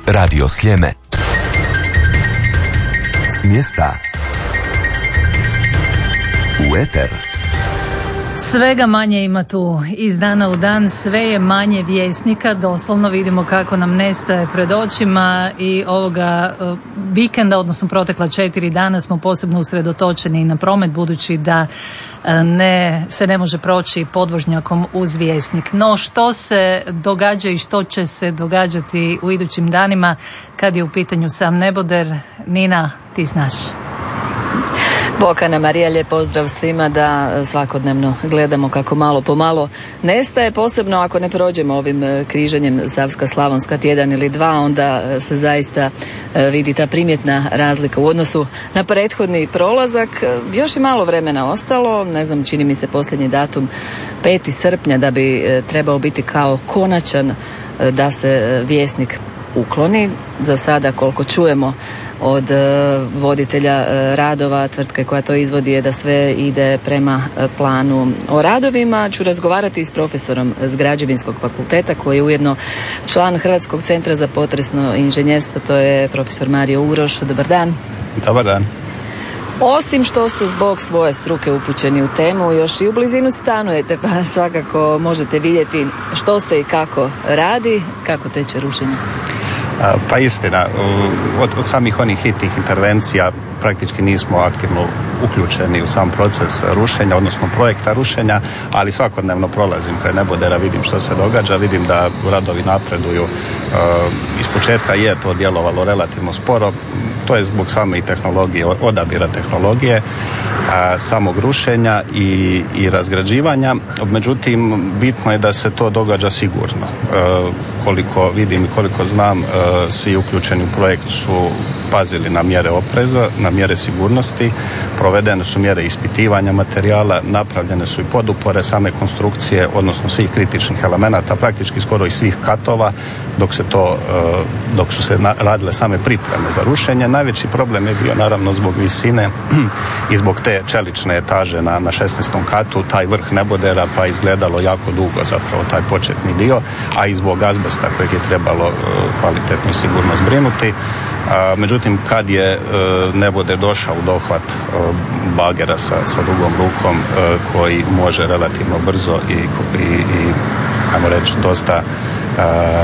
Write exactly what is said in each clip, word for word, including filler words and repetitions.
Radio Sljeme. S mjesta u eter. Svega manje ima tu, iz dana u dan sve je manje vjesnika, doslovno vidimo kako nam nestaje pred očima i ovoga uh, vikenda, odnosno protekla četiri dana smo posebno usredotočeni na promet, budući da uh, ne, se ne može proći podvožnjakom uz vjesnik. No što se događa i što će se događati u idućim danima kad je u pitanju sam neboder? Nina, ti znaš. Bokana Marija, lijep pozdrav svima, da svakodnevno gledamo kako malo po malo nestaje, posebno ako ne prođemo ovim križanjem Savska-Slavonska tjedan ili dva, onda se zaista vidi ta primjetna razlika u odnosu na prethodni prolazak. Još je malo vremena ostalo, ne znam, čini mi se posljednji datum peti srpnja da bi trebao biti kao konačan da se vjesnik ukloni. Za sada, koliko čujemo od uh, voditelja uh, radova, tvrtke koja to izvodi, je da sve ide prema uh, planu o radovima. Ću razgovarati s profesorom s Građevinskog fakulteta, koji je ujedno član Hrvatskog centra za potresno inženjerstvo, to je profesor Mario Uroš. Dobar dan. Dobar dan. Osim što ste zbog svoje struke upućeni u temu, još i u blizinu stanujete, pa svakako možete vidjeti što se i kako radi, kako teče rušenje. Pa istina, od, od samih onih hitnih intervencija praktički nismo aktivno uključeni u sam proces rušenja, odnosno projekta rušenja, ali svakodnevno prolazim kraj nebodera, vidim što se događa, vidim da radovi napreduju. Iz početka je to djelovalo relativno sporo, to je zbog same tehnologije, odabira tehnologije, samog rušenja i, i razgrađivanja. Međutim, bitno je da se to događa sigurno. Koliko vidim i koliko znam, svi uključeni u projekt su pazili na mjere opreza, na mjere sigurnosti, provedene su mjere ispitivanja materijala, napravljene su i podupore same konstrukcije, odnosno svih kritičnih elemenata, praktički skoro i svih katova, dok se to, dok su se radile same pripreme za rušenje. Najveći problem je bio naravno zbog visine i zbog te čelične etaže na, na šesnaestom katu, taj vrh nebodera, pa izgledalo jako dugo zapravo taj početni dio, a i zbog azbesta kojeg je trebalo kvalitetno i sigurno zbrinuti. A, međutim, kad je e, neboder došao u dohvat e, bagera sa, sa dugom rukom e, koji može relativno brzo i, i, i ajmo reći dosta e,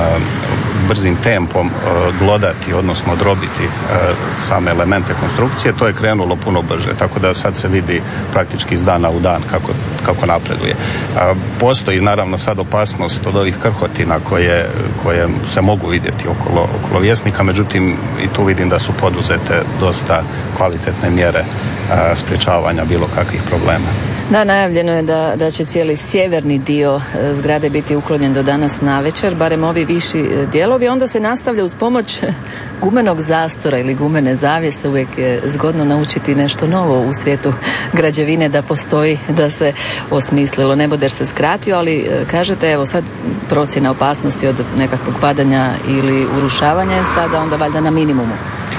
brzim tempom e, glodati, odnosno drobiti e, same elemente konstrukcije, to je krenulo puno brže, tako da sad se vidi praktički iz dana u dan kako, kako napreduje. A, postoji naravno sad opasnost od ovih krhotina koje, koje se mogu vidjeti okolo, okolo vjesnika, međutim i tu vidim da su poduzete dosta kvalitetne mjere a, sprječavanja bilo kakvih problema. Da, najavljeno je da, da će cijeli sjeverni dio zgrade biti uklonjen do danas navečer, barem ovi viši dijelovi. Onda se nastavlja uz pomoć gumenog zastora ili gumene zavjese. Uvijek je zgodno naučiti nešto novo u svijetu građevine, da postoji, da se osmislilo. Neboder se skratio, ali kažete, evo sad procjena opasnosti od nekakvog padanja ili urušavanja je sada onda valjda na minimumu.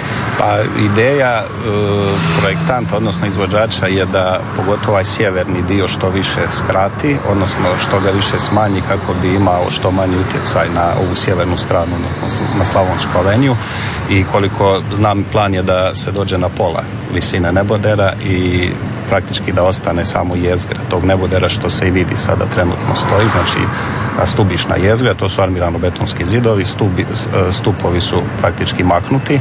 Pa ideja e, projektanta, odnosno izvođača, je da pogotovo ovaj sjeverni dio što više skrati, odnosno što ga više smanji kako bi imao što manji utjecaj na ovu sjevernu stranu, na Slavonsku aveniju, i koliko znam plan je da se dođe na pola visine nebodera i praktički da ostane samo jezgra tog nebodera, što se i vidi sada trenutno stoji, znači stubišna jezgra, to su armirano-betonski zidovi, stubi, stupovi su praktički maknuti.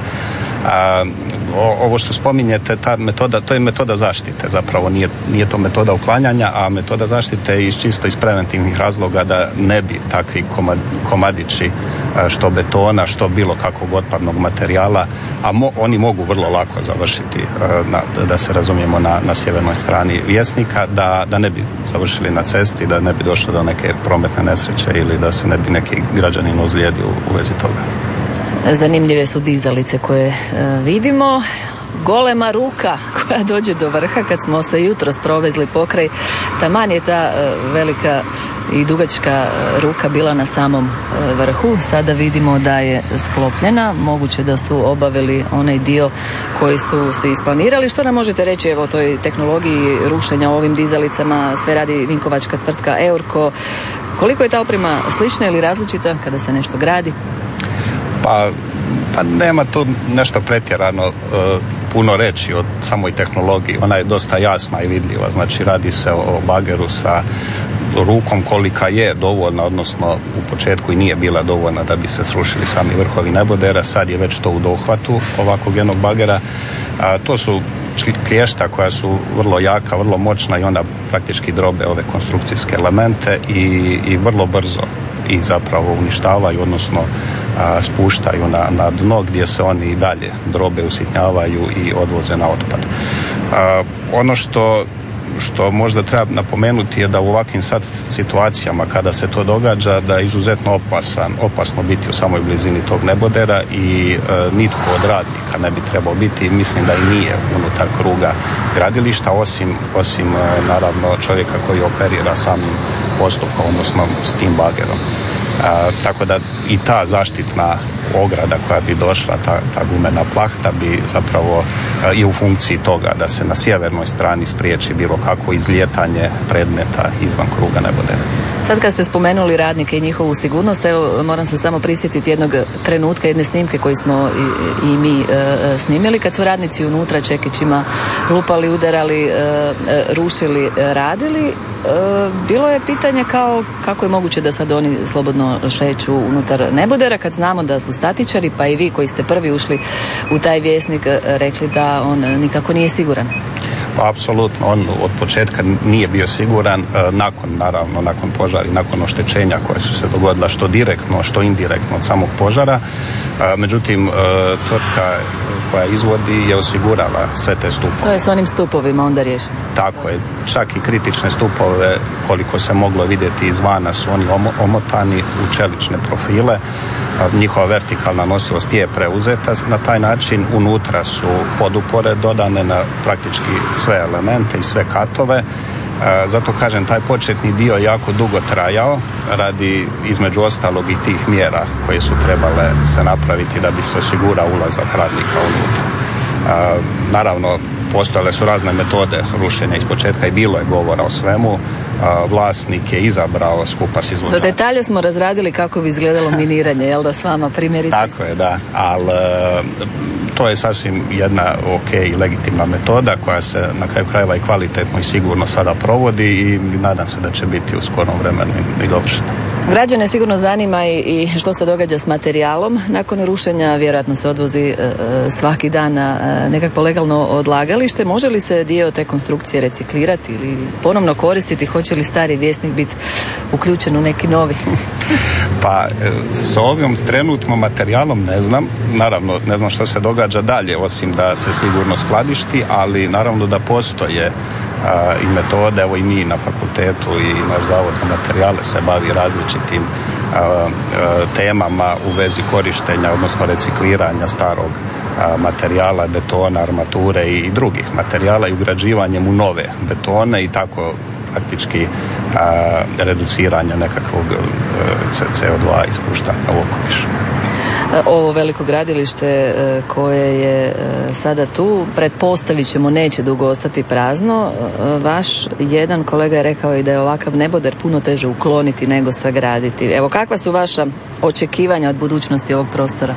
A, o, ovo što spominjete, ta metoda, to je metoda zaštite, zapravo nije, nije to metoda uklanjanja, a metoda zaštite iz čisto iz preventivnih razloga, da ne bi takvi komad, komadići što betona, što bilo kakvog otpadnog materijala, a mo, oni mogu vrlo lako završiti, na, da se razumijemo, na, na sjevernoj strani vjesnika, da, da ne bi završili na cesti, da ne bi došlo do neke prometne nesreće ili da se ne bi neki građanin ozlijedio u, u vezi toga. Zanimljive su dizalice koje e, vidimo. Golema ruka koja dođe do vrha. Kad smo se jutros provezli pokraj, taman je ta e, velika i dugačka ruka bila na samom e, vrhu. Sada vidimo da je sklopljena. Moguće da su obavili onaj dio koji su se isplanirali. Što nam možete reći evo o toj tehnologiji rušenja, o ovim dizalicama? Sve radi vinkovačka tvrtka Eurko. Koliko je ta oprema slična ili različita kada se nešto gradi? Pa Pa nema tu nešto pretjerano e, puno reći o samoj tehnologiji. Ona je dosta jasna i vidljiva. Znači radi se o bageru sa rukom kolika je dovoljna, odnosno u početku i nije bila dovoljna da bi se srušili sami vrhovi nebodera. Sad je već to u dohvatu ovakvog jednog bagera. A, to su klješta koja su vrlo jaka, vrlo moćna i onda praktički drobe ove konstrukcijske elemente i, i vrlo brzo ih zapravo uništavaju, odnosno a, spuštaju na, na dno gdje se oni i dalje drobe usitnjavaju i odvoze na otpad. A, ono što što možda treba napomenuti je da u ovakvim sad situacijama kada se to događa da je izuzetno opasan, opasno biti u samoj blizini tog nebodera i e, nitko od radnika ne bi trebao biti, mislim da i nije unutar kruga gradilišta, osim, osim e, naravno čovjeka koji operira samim postupkom, odnosno s tim bagerom. E, tako da i ta zaštitna ograda koja bi došla, ta, ta gumena plahta bi zapravo e, i u funkciji toga da se na sjevernoj strani spriječi bilo kakvo izlijetanje predmeta izvan kruga nebodera. Sad kad ste spomenuli radnike i njihovu sigurnost, evo moram se samo prisjetiti jednog trenutka, jedne snimke koju smo i, i mi e, snimili, kad su radnici unutra čekićima lupali, udarali, e, e, rušili, e, radili. E, bilo je pitanje kao kako je moguće da sad oni slobodno šeću unutar nebodera kad znamo da su statičari, pa i vi koji ste prvi ušli u taj Vjesnik rekli da on nikako nije siguran. Pa apsolutno, on od početka nije bio siguran, nakon naravno, nakon požara i nakon oštećenja koje su se dogodila što direktno, što indirektno od samog požara. Međutim, tvrtka koja izvodi je osigurala sve te stupove. To je s onim stupovima onda riješeno? Tako je, čak i kritične stupove, koliko se moglo vidjeti izvana, su oni omotani u čelične profile. Njihova vertikalna nosivost je preuzeta na taj način, unutra su podupore dodane na praktički sve elemente i sve katove. Zato kažem, taj početni dio jako dugo trajao radi između ostalog i tih mjera koje su trebale se napraviti da bi se osigurao ulazak radnika unutra. Naravno, postojale su razne metode rušenja iz početka i bilo je govora o svemu. Vlasnik je izabrao skupa s izvođačem. Do detalja smo razradili kako bi izgledalo miniranje, jel da s vama primjerice? Tako je, da, ali to je sasvim jedna ok i legitimna metoda koja se na kraju krajeva i kvalitetno i sigurno sada provodi i nadam se da će biti u skorom vremenu i dovršena. Građane sigurno zanima i što se događa s materijalom. Nakon rušenja vjerojatno se odvozi svaki dan na nekakvo legalno odlagalište. Može li se dio te konstrukcije reciklirati ili ponovno koristiti? Hoće li stari Vjesnik biti uključen u neki novi? Pa s ovim trenutno materijalom ne znam. Naravno ne znam što se događa dalje osim da se sigurno skladišti, ali naravno da postoje a, i metode, evo i mi na fakultetu i naš zavod za materijale se bavi različitim a, a, temama u vezi korištenja, odnosno recikliranja starog a, materijala, betona, armature i, i drugih materijala i ugrađivanjem u nove betone i tako praktički a, reduciranja nekakvog C O dva ispuštanja u okoliš. Ovo veliko gradilište koje je sada tu, pretpostavit ćemo, neće dugo ostati prazno. Vaš jedan kolega je rekao i da je ovakav neboder puno teže ukloniti nego sagraditi. Evo, kakva su vaša očekivanja od budućnosti ovog prostora?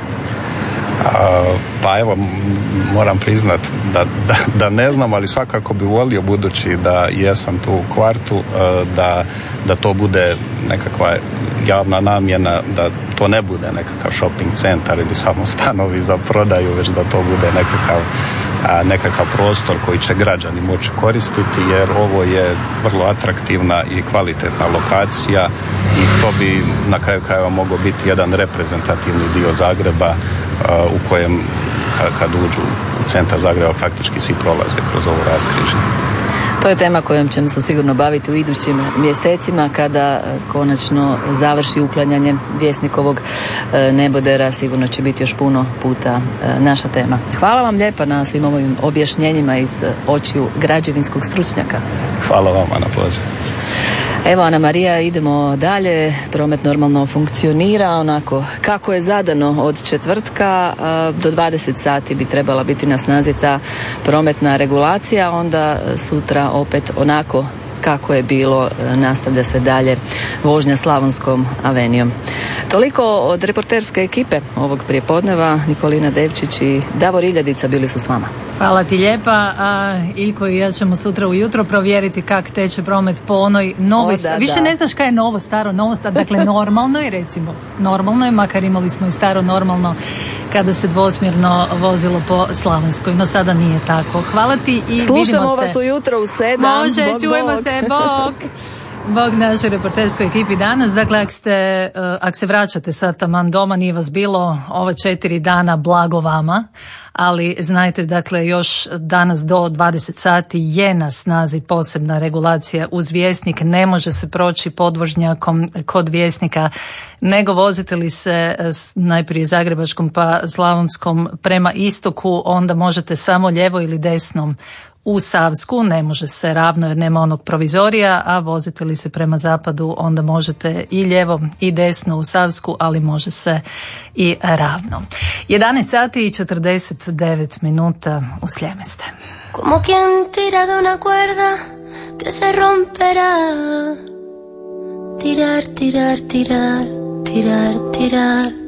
A, pa evo, moram priznat da, da, da ne znam, ali svakako bi volio, budući da jesam tu u kvartu, da, da to bude nekakva javna namjena, da to ne bude nekakav shopping centar ili samo stanovi za prodaju, već da to bude nekakav, a, nekakav prostor koji će građani moći koristiti, jer ovo je vrlo atraktivna i kvalitetna lokacija i to bi na kraju krajeva mogao biti jedan reprezentativni dio Zagreba a, u kojem kad, kad uđu u centar Zagreba praktički svi prolaze kroz ovo raskrižje. To je tema kojom ćemo se sigurno baviti u idućim mjesecima kada konačno završi uklanjanje Vjesnikovog nebodera. Sigurno će biti još puno puta naša tema. Hvala vam lijepa na svim ovim objašnjenjima iz očiju građevinskog stručnjaka. Hvala vama na pozivu. Evo, Ana Marija, idemo dalje. Promet normalno funkcionira onako kako je zadano od četvrtka. Do dvadeset sati bi trebala biti na snazi ta prometna regulacija, onda sutra opet onako kako je bilo, nastavlja se dalje vožnja Slavonskom avenijom. Toliko od reporterske ekipe ovog prijepodneva. Nikolina Devčić i Davor Iljadica bili su s vama. Hvala ti lijepa. A Iljko i ja ćemo sutra ujutro provjeriti kak teče promet po onoj novoj. O, da, više da. Ne znaš kaj je novo, staro, novo, staro. Dakle, normalno je, recimo. Normalno je, makar imali smo i staro normalno kada se dvosmjerno vozilo po Slavonskoj, no sada nije tako. Hvala ti i slušamo vidimo se. Slušamo vas ujutro u sedam. Može, bog, čujemo bog. se, bog. Bog našoj reporterskoj ekipi danas. Dakle, ako ste, ako se vraćate sad taman doma, nije vas bilo ova četiri dana, blago vama, ali znajte, dakle, još danas do dvadeset sati je na snazi posebna regulacija uz Vjesnik. Ne može se proći podvožnjakom kod Vjesnika, nego vozite li se najprije Zagrebačkom pa Slavonskom prema istoku, onda možete samo lijevo ili desnom u Savsku, ne može se ravno jer nema onog provizorija, a vozite li se prema zapadu onda možete i lijevo i desno u Savsku, ali može se i ravno. jedanaest sati i četrdeset devet minuta, u Sljeme ste. Como quien tira de una cuerda que se romperá. Tirar, tirar, tirar, tirar, tirar.